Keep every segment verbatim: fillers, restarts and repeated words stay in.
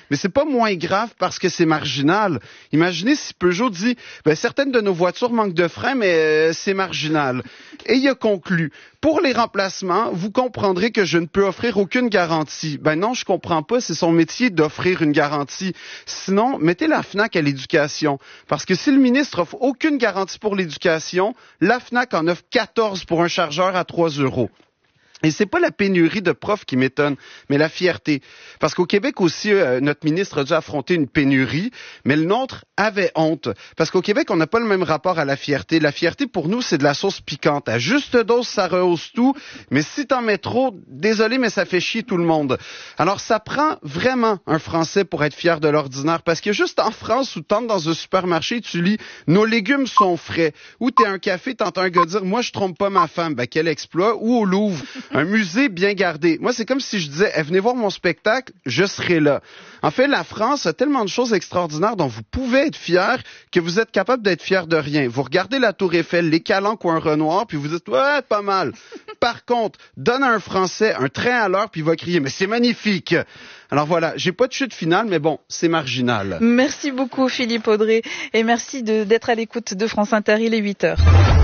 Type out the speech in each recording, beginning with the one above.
Mais c'est pas moins grave parce que c'est marginal. Imaginez si Peugeot dit, ben, certaines de nos voitures manquent de freins, mais euh, c'est marginal. Et il a conclu, pour les remplacements, vous comprendrez que je ne peux offrir aucune garantie. Ben non, je comprends pas, c'est son métier d'offrir une garantie. Sinon, mettez la Fnac à l'éducation. Parce que si le ministre offre aucune garantie pour l'éducation, la Fnac en offre quatorze pour un chargeur à trois euros. Et c'est pas la pénurie de profs qui m'étonne, mais la fierté. Parce qu'au Québec aussi, euh, notre ministre a dû affronter une pénurie, mais le nôtre avait honte. Parce qu'au Québec, on n'a pas le même rapport à la fierté. La fierté, pour nous, c'est de la sauce piquante. À juste dose, ça rehausse tout, mais si t'en mets trop, désolé, mais ça fait chier tout le monde. Alors, ça prend vraiment un Français pour être fier de l'ordinaire. Parce que juste en France, où t'entres dans un supermarché, tu lis « Nos légumes sont frais ». Ou t'es à un café, t'entends un gars dire « Moi, je trompe pas ma femme ». Ben, quel exploit. Ou au Louvre. Un musée bien gardé. Moi, c'est comme si je disais, eh, venez voir mon spectacle, je serai là. En fait, la France a tellement de choses extraordinaires dont vous pouvez être fiers que vous êtes capable d'être fiers de rien. Vous regardez la Tour Eiffel, les Calanques ou un Renoir, puis vous dites, ouais, pas mal. Par contre, donne à un Français un train à l'heure, puis il va crier, mais c'est magnifique. Alors voilà, j'ai pas de chute finale, mais bon, c'est marginal. Merci beaucoup, Philippe Audrey, et merci de, d'être à l'écoute de France Inter. Il est huit heures.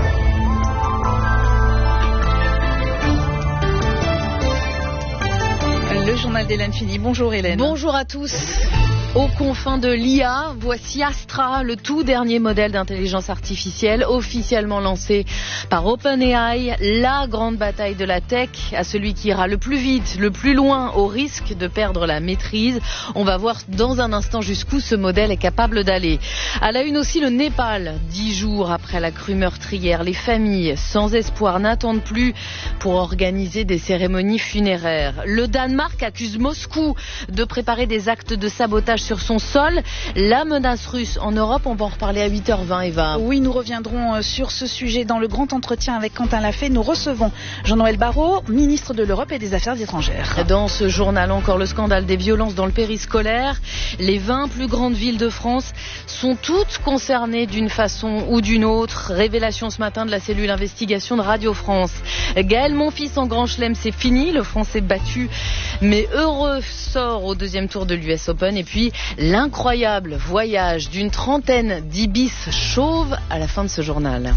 Le journal d'Hélène Philly. Bonjour Hélène. Bonjour à tous. Aux confins de l'I A, voici Astra, le tout dernier modèle d'intelligence artificielle officiellement lancé par OpenAI. La grande bataille de la tech, à celui qui ira le plus vite, le plus loin, au risque de perdre la maîtrise. On va voir dans un instant jusqu'où ce modèle est capable d'aller. À la une aussi le Népal, dix jours après la crue meurtrière. Les familles sans espoir n'attendent plus pour organiser des cérémonies funéraires. Le Danemark accuse Moscou de préparer des actes de sabotage sur son sol. La menace russe en Europe, on va en reparler à huit heures vingt, Eva. Oui, nous reviendrons sur ce sujet dans le grand entretien avec Quentin Lafay. Nous recevons Jean-Noël Barrot, ministre de l'Europe et des Affaires étrangères. Dans ce journal, encore le scandale des violences dans le périscolaire. Les vingt plus grandes villes de France sont toutes concernées d'une façon ou d'une autre. Révélation ce matin de la cellule investigation de Radio France. Gaël Monfils en grand chelem, c'est fini. Le Français battu, mais heureux, sort au deuxième tour de l'U S Open. Et puis, l'incroyable voyage d'une trentaine d'ibis chauves à la fin de ce journal.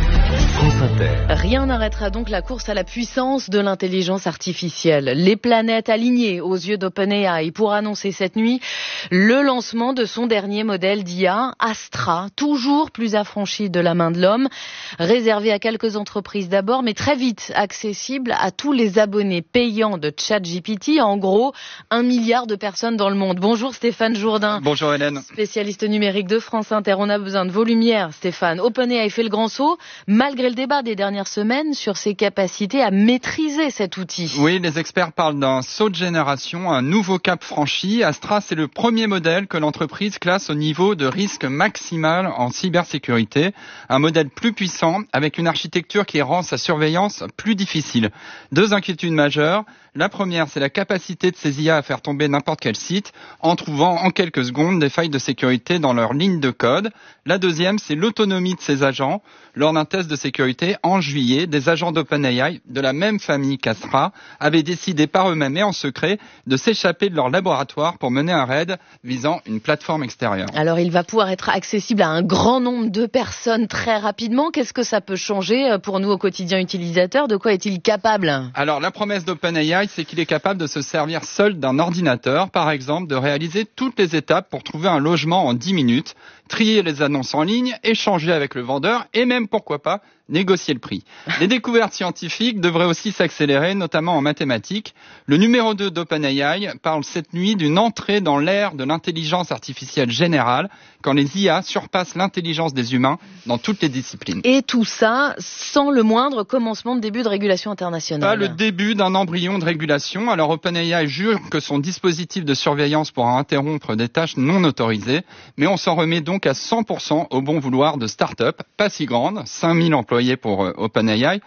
Rien n'arrêtera donc la course à la puissance de l'intelligence artificielle. Les planètes alignées aux yeux d'OpenAI pour annoncer cette nuit le lancement de son dernier modèle d'I A, Astra, toujours plus affranchi de la main de l'homme, réservé à quelques entreprises d'abord, mais très vite accessible à tous les abonnés payants de ChatGPT, en gros un milliard de personnes dans le monde. Bonjour Stéphane Jourdain. Bonjour Hélène. Spécialiste numérique de France Inter. On a besoin de vos lumières, Stéphane. OpenAI fait le grand saut, malgré le débat des dernières semaines sur ses capacités à maîtriser cet outil. Oui, les experts parlent d'un saut de génération, un nouveau cap franchi. Astra, c'est le premier modèle que l'entreprise classe au niveau de risque maximal en cybersécurité. Un modèle plus puissant, avec une architecture qui rend sa surveillance plus difficile. Deux inquiétudes majeures. La première, c'est la capacité de ces I A à faire tomber n'importe quel site en trouvant en quelques secondes des failles de sécurité dans leur ligne de code. La deuxième, c'est l'autonomie de ces agents. Lors d'un test de sécurité en juillet, des agents d'OpenAI de la même famille qu'Astra avaient décidé par eux-mêmes et en secret de s'échapper de leur laboratoire pour mener un raid visant une plateforme extérieure. Alors il va pouvoir être accessible à un grand nombre de personnes très rapidement. Qu'est-ce que ça peut changer pour nous au quotidien utilisateurs? De quoi est-il capable? Alors la promesse d'OpenAI, c'est qu'il est capable de se servir seul d'un ordinateur, par exemple de réaliser toutes les étapes pour trouver un logement en dix minutes, trier les annonces en ligne, échanger avec le vendeur et même, pourquoi pas, négocier le prix. Les découvertes scientifiques devraient aussi s'accélérer, notamment en mathématiques. Le numéro deux d'OpenAI parle cette nuit d'une entrée dans l'ère de l'intelligence artificielle générale, quand les I A surpassent l'intelligence des humains dans toutes les disciplines. Et tout ça sans le moindre commencement de début de régulation internationale. Pas le début d'un embryon de régulation. Alors OpenAI jure que son dispositif de surveillance pourra interrompre des tâches non autorisées, mais on s'en remet donc à cent pour cent au bon vouloir de start-up, pas si grande, cinq mille employés pour euh, OpenAI,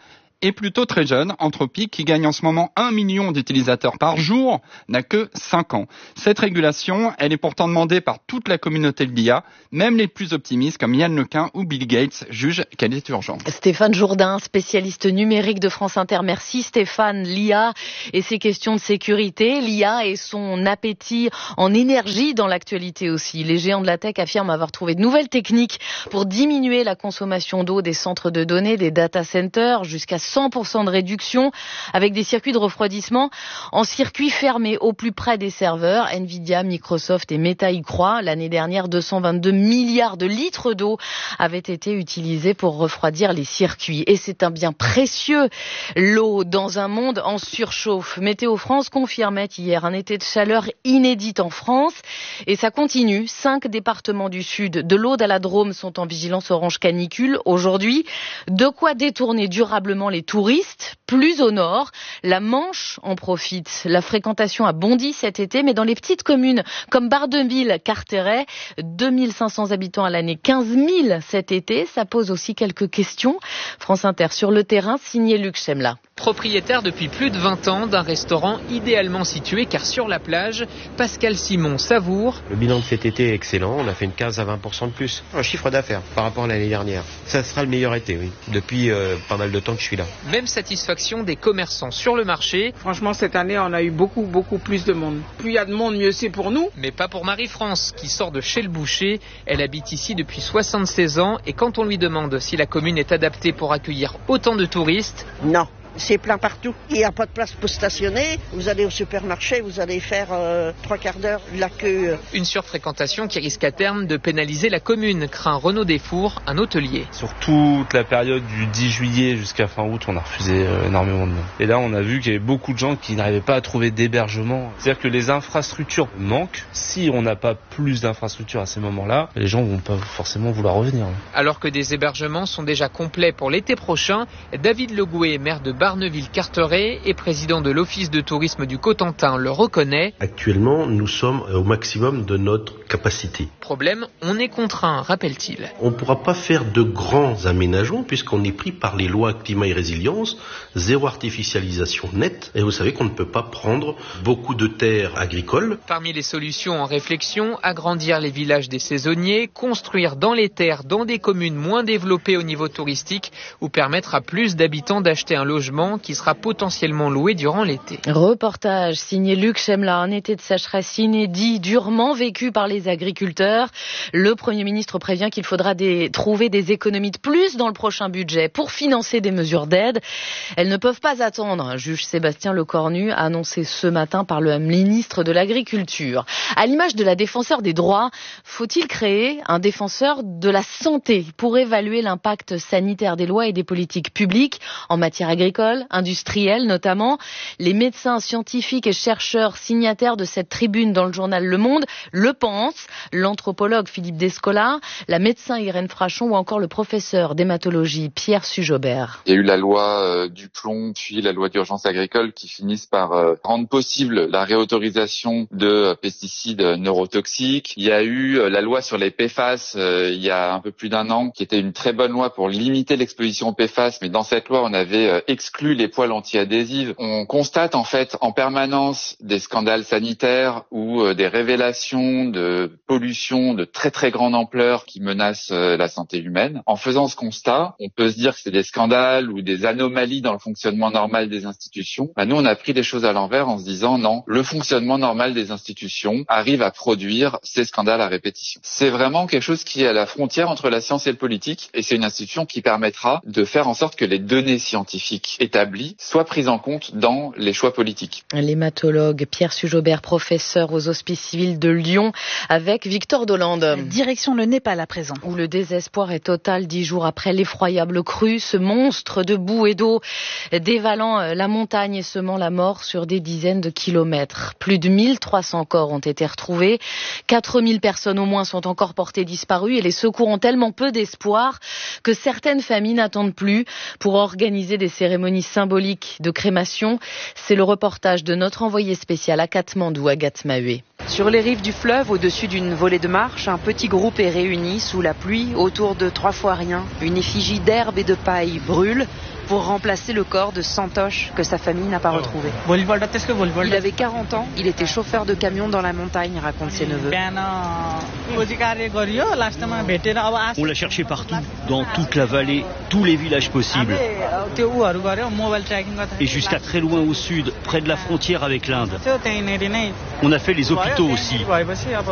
est plutôt très jeune. Anthropic, qui gagne en ce moment un million d'utilisateurs par jour, n'a que cinq ans. Cette régulation, elle est pourtant demandée par toute la communauté de l'I A. Même les plus optimistes, comme Yann Lequin ou Bill Gates, jugent qu'elle est urgente. Stéphane Jourdain, spécialiste numérique de France Inter. Merci Stéphane. L'I A et ses questions de sécurité, l'I A et son appétit en énergie dans l'actualité aussi. Les géants de la tech affirment avoir trouvé de nouvelles techniques pour diminuer la consommation d'eau des centres de données, des data centers, jusqu'à cent pour cent de réduction, avec des circuits de refroidissement en circuit fermé au plus près des serveurs. Nvidia, Microsoft et Meta y croient. L'année dernière, deux cent vingt-deux milliards de litres d'eau avaient été utilisés pour refroidir les circuits. Et c'est un bien précieux, l'eau, dans un monde en surchauffe. Météo France confirmait hier un été de chaleur inédite en France. Et ça continue. Cinq départements du sud, de l'Aude à la Drôme, sont en vigilance orange canicule aujourd'hui. De quoi détourner durablement les touristes. Plus au nord, la Manche en profite. La fréquentation a bondi cet été, mais dans les petites communes comme Bardeville, Carteret, deux mille cinq cents habitants à l'année, quinze mille cet été. Ça pose aussi quelques questions. France Inter sur le terrain, signé Luc Chemla. Propriétaire depuis plus de vingt ans d'un restaurant idéalement situé car sur la plage, Pascal Simon savoure. Le bilan de cet été est excellent, on a fait une quinze à vingt pour cent de plus. Un chiffre d'affaires par rapport à l'année dernière. Ça sera le meilleur été, oui. Depuis euh, pas mal de temps que je suis là. Même satisfaction des commerçants sur le marché. Franchement, cette année, on a eu beaucoup, beaucoup plus de monde. Plus il y a de monde, mieux c'est pour nous. Mais pas pour Marie-France, qui sort de chez le boucher. Elle habite ici depuis soixante-seize ans et quand on lui demande si la commune est adaptée pour accueillir autant de touristes... Non. C'est plein partout. Il n'y a pas de place pour stationner. Vous allez au supermarché, vous allez faire euh, trois quarts d'heure la queue. Une surfréquentation qui risque à terme de pénaliser la commune, craint Renaud Desfours, un hôtelier. Sur toute la période du dix juillet jusqu'à fin août, on a refusé euh, énormément de monde. Et là, on a vu qu'il y avait beaucoup de gens qui n'arrivaient pas à trouver d'hébergement. C'est-à-dire que les infrastructures manquent. Si on n'a pas plus d'infrastructures à ces moments-là, les gens vont pas forcément vouloir revenir. Alors que des hébergements sont déjà complets pour l'été prochain, David Legoué, maire de Barneville-Carteret et président de l'Office de tourisme du Cotentin, le reconnaît. Actuellement, nous sommes au maximum de notre capacité. Problème, on est contraint, rappelle-t-il. On ne pourra pas faire de grands aménagements puisqu'on est pris par les lois climat et résilience, zéro artificialisation nette. Et vous savez qu'on ne peut pas prendre beaucoup de terres agricoles. Parmi les solutions en réflexion, agrandir les villages des saisonniers, construire dans les terres, dans des communes moins développées au niveau touristique ou permettre à plus d'habitants d'acheter un logement qui sera potentiellement loué durant l'été. Reportage signé Luc Chemla, un été de sécheresse inédit, durement vécu par les agriculteurs. Le Premier ministre prévient qu'il faudra des, trouver des économies de plus dans le prochain budget pour financer des mesures d'aide. Elles ne peuvent pas attendre, juge Sébastien Lecornu, annoncé ce matin par le ministre de l'Agriculture. À l'image de la défenseur des droits, faut-il créer un défenseur de la santé pour évaluer l'impact sanitaire des lois et des politiques publiques en matière agricole, industrielle notamment? Les médecins, scientifiques et chercheurs signataires de cette tribune dans le journal Le Monde le pensent. L'anthropologue Philippe Descola, la médecin Irène Frachon ou encore le professeur d'hématologie Pierre Sujobert. Il y a eu la loi euh, du plomb, puis la loi d'urgence agricole qui finissent par euh, rendre possible la réautorisation de euh, pesticides neurotoxiques. Il y a eu euh, la loi sur les P F A S euh, il y a un peu plus d'un an, qui était une très bonne loi pour limiter l'exposition aux P F A S, mais dans cette loi, on avait euh, exclu les poêles anti-adhésives. On constate en fait en permanence des scandales sanitaires ou euh, des révélations de pollution de très très grande ampleur qui menacent euh, la santé humaine. En faisant ce constat, on peut se dire que c'est des scandales ou des anomalies dans le fonctionnement normal des institutions. Bah, nous, on a pris les choses à l'envers en se disant non, le fonctionnement normal des institutions arrive à produire ces scandales à répétition. C'est vraiment quelque chose qui est à la frontière entre la science et le politique et c'est une institution qui permettra de faire en sorte que les données scientifiques établies soient prises en compte dans les choix politiques. L'hématologue Pierre Sujobert, professeur aux Hospices civils de Lyon, avec Victor Dolande. Direction le Népal à présent. Où le désespoir est total dix jours après l'effroyable crue, ce monstre de boue et d'eau dévalant la montagne et semant la mort sur des dizaines de kilomètres. Plus de mille trois cents corps ont été retrouvés, quatre mille personnes au moins sont encore portées disparues et les secours ont tellement peu d'espoir que certaines familles n'attendent plus pour organiser des cérémonies symboliques de crémation. C'est le reportage de notre envoyé spécial à Katmandou, Agathe Maheué. Sur les rives du fleuve, au-dessus d'une volée de marche, un petit groupe est réuni sous la pluie autour de trois fois rien. Une effigie d'herbe et de paille brûle. pour remplacer le corps de Santosh que sa famille n'a pas retrouvé. Il avait quarante ans, il était chauffeur de camion dans la montagne, raconte ses neveux. On l'a cherché partout, dans toute la vallée, tous les villages possibles. Et jusqu'à très loin au sud, près de la frontière avec l'Inde. On a fait les hôpitaux aussi.